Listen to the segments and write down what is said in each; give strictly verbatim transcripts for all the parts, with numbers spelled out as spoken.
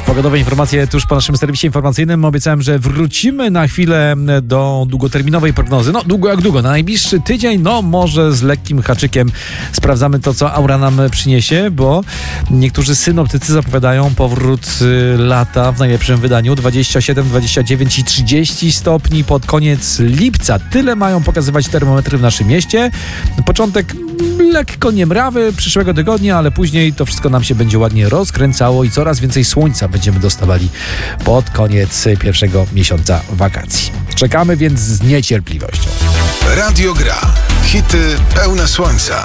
Pogodowe informacje tuż po naszym serwisie informacyjnym. Obiecałem, że wrócimy na chwilę do długoterminowej prognozy. No, długo jak długo. Na najbliższy tydzień, no może z lekkim haczykiem sprawdzamy to, co aura nam przyniesie, bo niektórzy synoptycy zapowiadają powrót lata w najlepszym wydaniu. dwadzieścia siedem, dwadzieścia dziewięć i trzydzieści stopni pod koniec lipca. Tyle mają pokazywać termometry w naszym mieście. Początek lekko niemrawy przyszłego tygodnia, ale później to wszystko nam się będzie ładnie rozkręcało i coraz więcej słońca będziemy dostawali pod koniec pierwszego miesiąca wakacji. Czekamy więc z niecierpliwością. Radio Gra. Hity pełne słońca.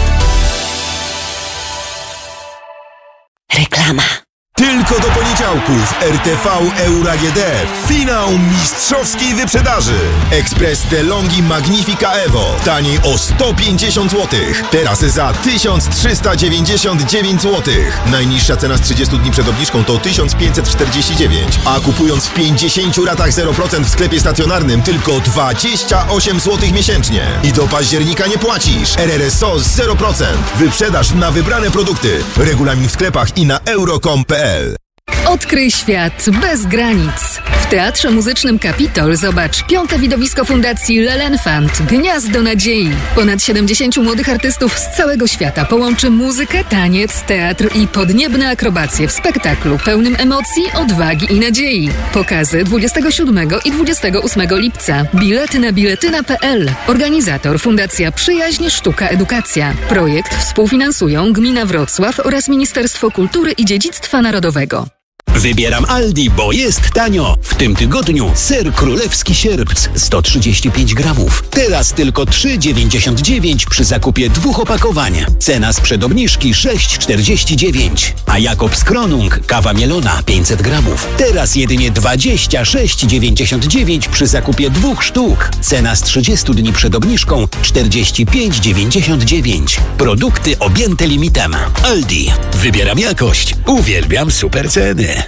Reklama. Tylko do poniedziałków R T V Euro A G D. Finał mistrzowskiej wyprzedaży. Ekspres DeLonghi Magnifica Evo. Taniej o sto pięćdziesiąt złotych. Teraz za tysiąc trzysta dziewięćdziesiąt dziewięć złotych. Najniższa cena z trzydziestu dni przed obniżką to tysiąc pięćset czterdzieści dziewięć. A kupując w pięćdziesięciu ratach zero procent w sklepie stacjonarnym tylko dwadzieścia osiem złotych miesięcznie. I do października nie płacisz. R R S O zero procent. Wyprzedaż na wybrane produkty. Regulamin w sklepach i na euro kropka com kropka p l. Odkryj świat bez granic. W Teatrze Muzycznym Kapitol zobacz piąte widowisko Fundacji L'Enfant – Gniazdo Nadziei. Ponad siedemdziesięciu młodych artystów z całego świata połączy muzykę, taniec, teatr i podniebne akrobacje w spektaklu pełnym emocji, odwagi i nadziei. Pokazy dwudziestego siódmego i dwudziestego ósmego lipca. Bilety na biletyna kropka p l. Organizator Fundacja Przyjaźń Sztuka Edukacja. Projekt współfinansują Gmina Wrocław oraz Ministerstwo Kultury i Dziedzictwa Narodowego. Wybieram Aldi, bo jest tanio. W tym tygodniu ser królewski sierpc sto trzydzieści pięć gramów. Teraz tylko trzy dziewięćdziesiąt dziewięć przy zakupie dwóch opakowań. Cena sprzed obniżki sześć czterdzieści dziewięć. A Jakobs Kronung kawa mielona pięćset gramów. Teraz jedynie dwadzieścia sześć dziewięćdziesiąt dziewięć przy zakupie dwóch sztuk. Cena z trzydziestu dni przed obniżką czterdzieści pięć dziewięćdziesiąt dziewięć. Produkty objęte limitem. Aldi. Wybieram jakość. Uwielbiam super ceny.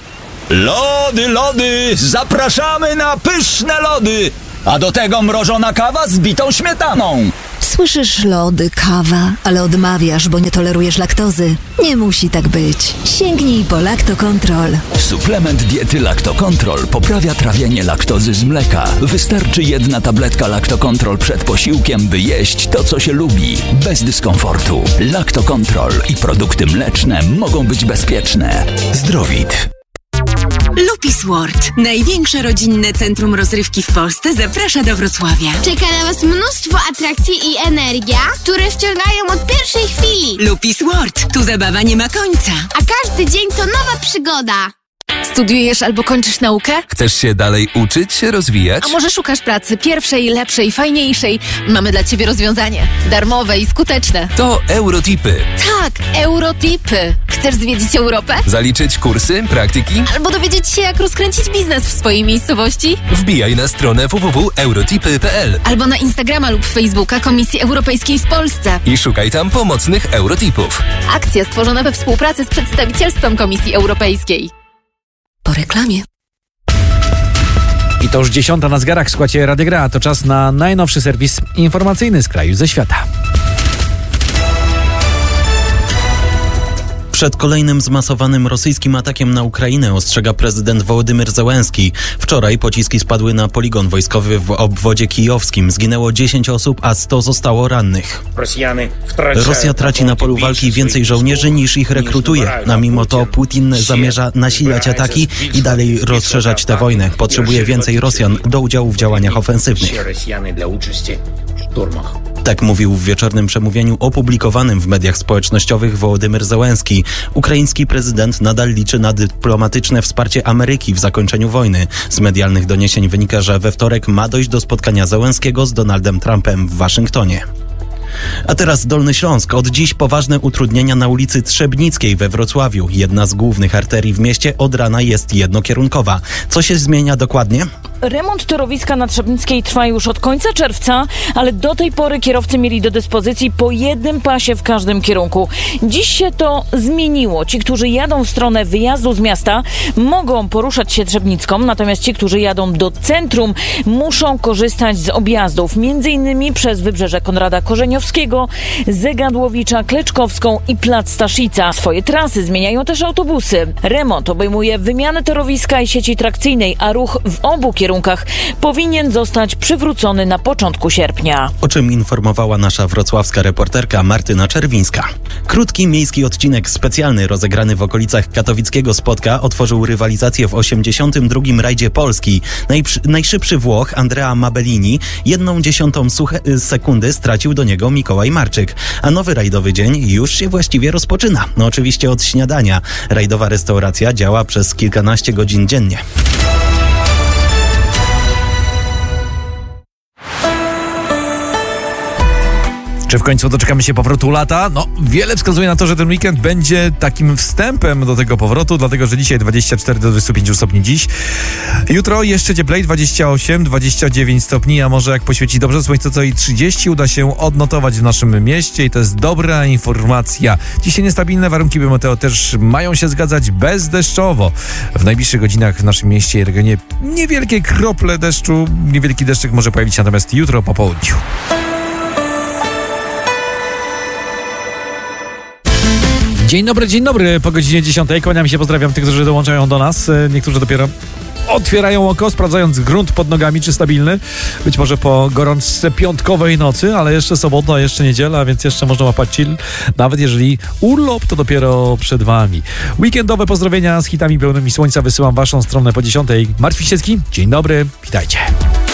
Lody, lody! Zapraszamy na pyszne lody! A do tego mrożona kawa z bitą śmietaną. Słyszysz lody, kawa, ale odmawiasz, bo nie tolerujesz laktozy. Nie musi tak być. Sięgnij po Lactocontrol. Suplement diety Lactocontrol poprawia trawienie laktozy z mleka. Wystarczy jedna tabletka Lactocontrol przed posiłkiem, by jeść to, co się lubi. Bez dyskomfortu. Lactocontrol i produkty mleczne mogą być bezpieczne. Zdrowit. Lupis World, największe rodzinne centrum rozrywki w Polsce, zaprasza do Wrocławia. Czeka na Was mnóstwo atrakcji i energia, które wciągają od pierwszej chwili. Lupis World, tu zabawa nie ma końca. A każdy dzień to nowa przygoda. Studiujesz albo kończysz naukę? Chcesz się dalej uczyć, rozwijać? A może szukasz pracy pierwszej, lepszej, fajniejszej? Mamy dla Ciebie rozwiązanie. Darmowe i skuteczne. To Eurotipy. Tak, Eurotipy. Chcesz zwiedzić Europę? Zaliczyć kursy, praktyki? Albo dowiedzieć się, jak rozkręcić biznes w swojej miejscowości? Wbijaj na stronę w w w kropka eurotipy kropka p l albo na Instagrama lub Facebooka Komisji Europejskiej w Polsce. I szukaj tam pomocnych Eurotipów. Akcja stworzona we współpracy z przedstawicielstwem Komisji Europejskiej. Po reklamie. I to już dziesiąta na zegarach w składzie Radio Gra. To czas na najnowszy serwis informacyjny z kraju i ze świata. Przed kolejnym zmasowanym rosyjskim atakiem na Ukrainę ostrzega prezydent Wołodymyr Zełenski. Wczoraj pociski spadły na poligon wojskowy w obwodzie kijowskim. Zginęło dziesięć osób, a sto zostało rannych. Rosja traci na polu walki więcej żołnierzy niż ich rekrutuje. A mimo to Putin zamierza nasilać ataki i dalej rozszerzać tę wojnę. Potrzebuje więcej Rosjan do udziału w działaniach ofensywnych. Tak mówił w wieczornym przemówieniu opublikowanym w mediach społecznościowych Wołodymyr Zełenski. Ukraiński prezydent nadal liczy na dyplomatyczne wsparcie Ameryki w zakończeniu wojny. Z medialnych doniesień wynika, że we wtorek ma dojść do spotkania Zełenskiego z Donaldem Trumpem w Waszyngtonie. A teraz Dolny Śląsk. Od dziś poważne utrudnienia na ulicy Trzebnickiej we Wrocławiu. Jedna z głównych arterii w mieście od rana jest jednokierunkowa. Co się zmienia dokładnie? remont torowiska na Trzebnickiej trwa już od końca czerwca, ale do tej pory kierowcy mieli do dyspozycji po jednym pasie w każdym kierunku. Dziś się to zmieniło. Ci, którzy jadą w stronę wyjazdu z miasta, mogą poruszać się Trzebnicką, natomiast ci, którzy jadą do centrum, muszą korzystać z objazdów, między innymi przez Wybrzeże Konrada Korzeniowskiego, Zegadłowicza, Kleczkowską i Plac Staszica. Swoje trasy zmieniają też autobusy. Remont obejmuje wymianę torowiska i sieci trakcyjnej, a ruch w obu kierunkach powinien zostać przywrócony na początku sierpnia. O czym informowała nasza wrocławska reporterka Martyna Czerwińska. Krótki miejski odcinek specjalny rozegrany w okolicach katowickiego Spodka otworzył rywalizację w osiemdziesiątym drugim rajdzie Polski. Najprzy, najszybszy Włoch Andrea Mabellini jedną dziesiątą suche, sekundy stracił do niego Mikołaj Marczyk. A nowy rajdowy dzień już się właściwie rozpoczyna. No oczywiście od śniadania. Rajdowa restauracja działa przez kilkanaście godzin dziennie. Czy w końcu doczekamy się powrotu lata? No, wiele wskazuje na to, że ten weekend będzie takim wstępem do tego powrotu, dlatego że dzisiaj dwadzieścia cztery do dwudziestu pięciu stopni dziś. Jutro jeszcze cieplej, dwadzieścia osiem, dwadzieścia dziewięć stopni, a może jak poświeci dobrze słońce, to i trzydzieści uda się odnotować w naszym mieście i to jest dobra informacja. Dzisiaj niestabilne warunki meteo też mają się zgadzać bezdeszczowo. W najbliższych godzinach w naszym mieście i regionie niewielkie krople deszczu, niewielki deszczyk może pojawić się natomiast jutro po południu. Dzień dobry, dzień dobry. Po godzinie dziesiątej kłaniam się, pozdrawiam tych, którzy dołączają do nas. Niektórzy dopiero otwierają oko, sprawdzając grunt pod nogami, czy stabilny. Być może po gorączce piątkowej nocy, ale jeszcze sobota, jeszcze niedziela, więc jeszcze można łapać chill. Nawet jeżeli urlop to dopiero przed wami. Weekendowe pozdrowienia z hitami pełnymi słońca wysyłam waszą stronę po dziesiątej. Marcin Wisiecki, dzień dobry, witajcie.